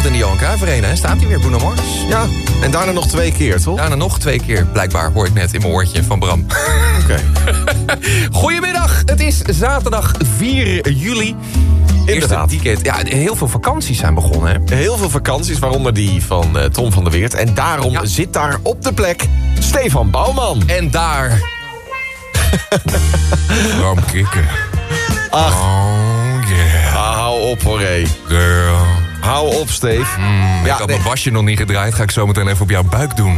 vanavond in de Johan Cruijff Arena, hè? Staat hij weer, Bruno Mars? Ja, en daarna nog 2 keer, toch? Daarna nog 2 keer, blijkbaar, hoor ik net in mijn oortje van Bram. Oké. Goedemiddag, het is zaterdag 4 juli. Inderdaad. Eerste weekend. Ja, heel veel vakanties zijn begonnen, hè? Heel veel vakanties, waaronder die van Tom van der Weert. En daarom zit daar op de plek Stefan Bouwman. En daar... Bram Kikken. Ach. Oh, yeah. Hou op, hoor, hé. Girl. Hou op, Steef. Ik had mijn wasje nog niet gedraaid. Ga ik zo meteen even op jouw buik doen.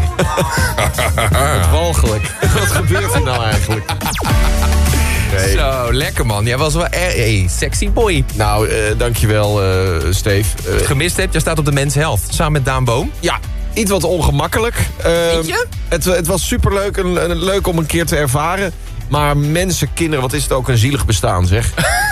Walgelijk. Wat gebeurt er nou eigenlijk? Nee. Zo, lekker man. Jij was wel sexy boy. Nou, dankjewel, Steef. Gemist hebt, jij staat op de Men's Health. Samen met Daan Boom. Ja, iets wat ongemakkelijk. Vind je? Het was superleuk en leuk om een keer te ervaren. Maar mensen, kinderen, wat is het ook een zielig bestaan, zeg.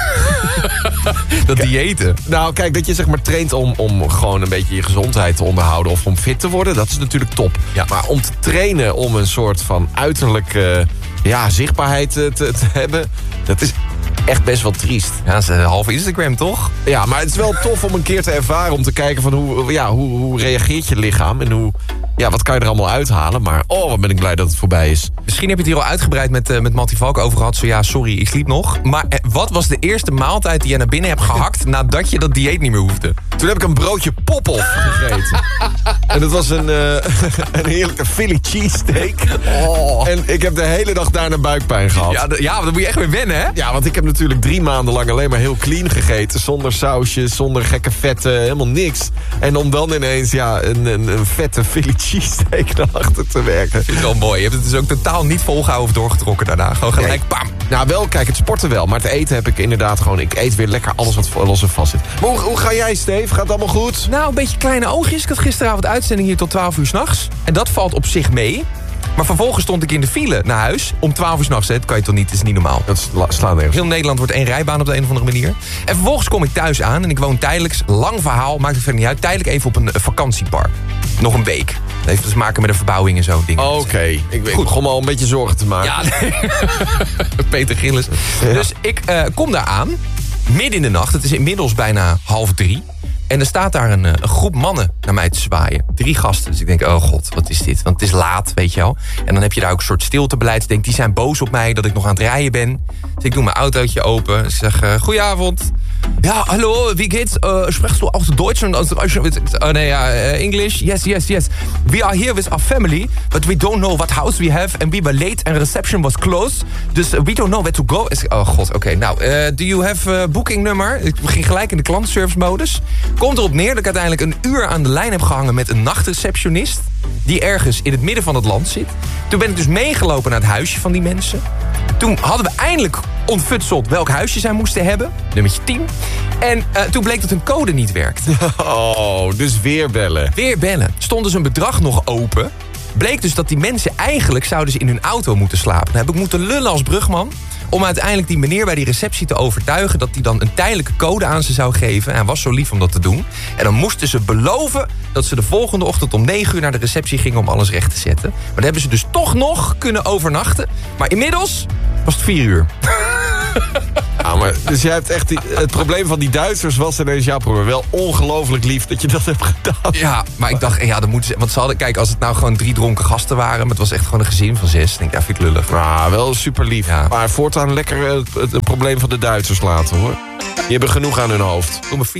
Dat diëten. Nou, kijk, dat je zeg maar traint om gewoon een beetje je gezondheid te onderhouden... of om fit te worden, dat is natuurlijk top. Ja. Maar om te trainen om een soort van uiterlijke zichtbaarheid te hebben... dat is echt best wel triest. Ja, dat is half Instagram, toch? Ja, maar het is wel tof om een keer te ervaren... om te kijken van hoe reageert je lichaam... en wat kan je er allemaal uithalen. Maar wat ben ik blij dat het voorbij is. Misschien heb je het hier al uitgebreid met Mattie Valk over gehad. Zo ja, sorry, ik sliep nog. Maar wat was de eerste maaltijd die je naar binnen hebt gehakt... nadat je dat dieet niet meer hoefde? Toen heb ik een broodje Popov gegeten. En dat was een heerlijke Philly cheesesteak. Oh. En ik heb de hele dag daarna buikpijn gehad. Ja, dan moet je echt weer wennen, hè? Ja, want ik heb natuurlijk 3 maanden lang alleen maar heel clean gegeten. Zonder sausjes, zonder gekke vetten, helemaal niks. En om dan ineens een vette Philly cheesesteak erachter te werken. Dat is wel mooi. Je hebt het dus ook totaal niet volgehouden of doorgetrokken daarna. Gewoon gelijk, bam. Nou wel, kijk, het sporten wel. Maar het eten heb ik inderdaad gewoon... Ik eet weer lekker alles wat los en vast zit. Maar hoe ga jij, Steve? Gaat het allemaal goed? Nou, een beetje kleine oogjes. Ik had gisteravond uitzending hier tot 12 uur 's nachts. En dat valt op zich mee. Maar vervolgens stond ik in de file naar huis. Om 12 uur 's nachts, dat kan je toch niet? Dat is niet normaal. Dat slaat nergens. Heel Nederland wordt 1 rijbaan op de een of andere manier. En vervolgens kom ik thuis aan en ik woon tijdelijk, lang verhaal, maakt het verder niet uit, tijdelijk even op een vakantiepark. Nog een week. Dat heeft te maken met een verbouwing en zo. Oké. Ik begon me al een beetje zorgen te maken. Ja, nee. Peter Gillis. Ja. Dus ik kom daar aan, midden in de nacht. Het is inmiddels bijna 2:30. En er staat daar een groep mannen naar mij te zwaaien. 3 gasten. Dus ik denk, oh god, wat is dit? Want het is laat, weet je wel. En dan heb je daar ook een soort stiltebeleid. Ik denk, die zijn boos op mij dat ik nog aan het rijden ben. Dus ik doe mijn autootje open. Dus ik zeg, goedenavond. Ja, hallo, wie geht's? Spreekst du auch Deutsch? English? Yes. We are here with our family, but we don't know what house we have. And we were late and reception was closed. Dus we don't know where to go. Oh god, oké. Nou, do you have booking nummer? Ik ging gelijk in de klantenservice modus. Komt erop neer dat ik uiteindelijk een uur aan de lijn heb gehangen met een nachtreceptionist. Die ergens in het midden van het land zit. Toen ben ik dus meegelopen naar het huisje van die mensen. Toen hadden we eindelijk ontfutseld welk huisje zij moesten hebben. Nummertje 10. En toen bleek dat hun code niet werkt. Oh, dus weer bellen. Weer bellen. Stond dus een bedrag nog open. Bleek dus dat die mensen eigenlijk zouden ze in hun auto moeten slapen. Dan heb ik moeten lullen als brugman. Om uiteindelijk die meneer bij die receptie te overtuigen... dat hij dan een tijdelijke code aan ze zou geven. En hij was zo lief om dat te doen. En dan moesten ze beloven dat ze de volgende ochtend om 9 uur... naar de receptie gingen om alles recht te zetten. Maar dan hebben ze dus toch nog kunnen overnachten. Maar inmiddels was het 4 uur. Ja, maar, dus jij hebt echt het probleem van die Duitsers was ineens jouw probleem. Wel ongelooflijk lief dat je dat hebt gedaan. Ja, maar ik dacht, dan moeten ze... Want ze hadden, kijk, als het nou gewoon 3 dronken gasten waren... maar het was echt gewoon een gezin van 6. denk ik, vind ik lullig. Wel super lief. Ja. Maar voortaan lekker het probleem van de Duitsers laten, hoor. Die hebben genoeg aan hun hoofd. Doe me